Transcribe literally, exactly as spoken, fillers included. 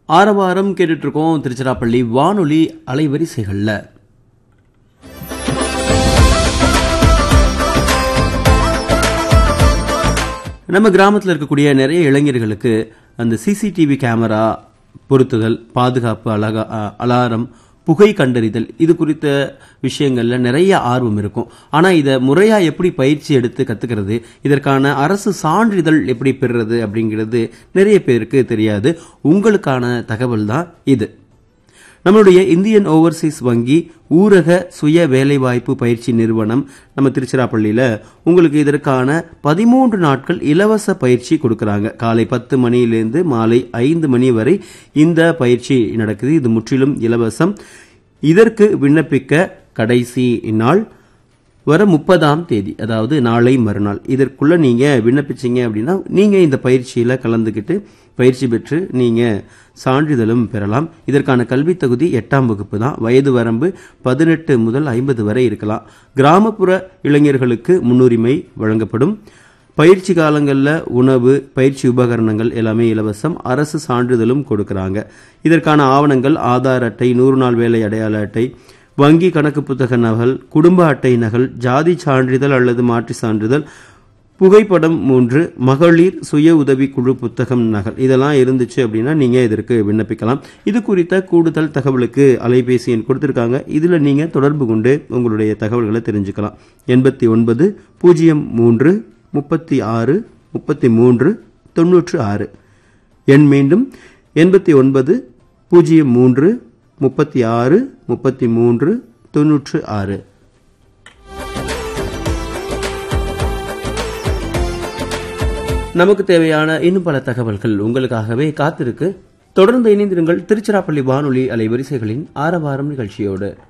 ஆரவாரம் கேட்டுட்டு இருக்கோம் திருச்சிராப்பள்ளி வானொலி அலைவரிசைகள்ல. நம்ம கிராமத்தில் இருக்கக்கூடிய நிறைய இளைஞர்களுக்கு அந்த சிசிடிவி கேமரா பொருத்துதல், பாதுகாப்பு, அலகா அலாரம், புகை கண்டறிதல் இது குறித்த விஷயங்கள்ல நிறைய ஆர்வம் இருக்கும். ஆனா இதை முறையா எப்படி பயிற்சி எடுத்து கத்துக்கிறது, இதற்கான அரசு சான்றிதழ் எப்படி பெறுறது அப்படிங்கிறது நிறைய பேருக்கு தெரியாது. உங்களுக்கான தகவல் தான் இது. நம்மளுடைய இந்தியன் ஓவர்சீஸ் வங்கி ஊரக சுய வேலைவாய்ப்பு பயிற்சி நிறுவனம் நம்ம திருச்சிராப்பள்ளியில உங்களுக்கு இதற்கான பதிமூன்று நாட்கள் இலவச பயிற்சி கொடுக்கறாங்க. காலை பத்து மணியிலிருந்து மாலை ஐந்து மணி வரை இந்த பயிற்சி நடக்குது. இது முற்றிலும் இலவசம். இதற்கு விண்ணப்பிக்க கடைசி நாள் வர முப்பதாம் தேதி, அதாவது நாளை மறுநாள். இதற்குள்ள நீங்க விண்ணப்பிச்சீங்க அப்படின்னா நீங்க இந்த பயிற்சியில கலந்துக்கிட்டு பயிற்சி பெற்று நீங்க சான்றிதழும் பெறலாம். இதற்கான கல்வி தகுதி எட்டாம் வகுப்பு தான். வயது வரம்பு பதினெட்டு முதல் ஐம்பது வரை இருக்கலாம். கிராமப்புற இளைஞர்களுக்கு முன்னுரிமை வழங்கப்படும். பயிற்சி காலங்களில் உணவு, பயிற்சி உபகரணங்கள் எல்லாமே இலவசம். அரசு சான்றிதழும் கொடுக்கறாங்க. இதற்கான ஆவணங்கள் ஆதார் அட்டை, நூறு நாள் வேலை அடையாள அட்டை, வங்கி கணக்கு புத்தக நகல், குடும்ப அட்டை நகல், ஜாதி சான்றிதழ் அல்லது மாற்று சான்றிதழ், புகைப்படம் மூன்று, மகளிர் சுய உதவி குழு புத்தகம் நகல் இதெல்லாம் இருந்துச்சு அப்படின்னா நீங்க இதற்கு விண்ணப்பிக்கலாம். இது குறித்த கூடுதல் தகவலுக்கு அலைபேசி எண் கொடுத்திருக்காங்க. இதுல நீங்க தொடர்பு கொண்டு உங்களுடைய தகவல்களை தெரிஞ்சுக்கலாம். எண்பத்தி ஒன்பது பூஜ்ஜியம் மூன்று முப்பத்தி ஆறு முப்பத்தி மூன்று தொன்னூற்று ஆறு. எண் மீண்டும் எண்பத்தி ஒன்பது பூஜ்ஜியம் மூன்று முப்பத்தி ஆறு முப்பத்தி மூன்று தொன்னூற்று ஆறு. நமக்கு தேவையான இன்னும் பல தகவல்கள் உங்களுக்காகவே காத்திருக்கு. தொடர்ந்து இணைந்திருங்கள் திருச்சிராப்பள்ளி வானொலி அலைவரிசைகளின் ஆரவாரம் நிகழ்ச்சியோடு.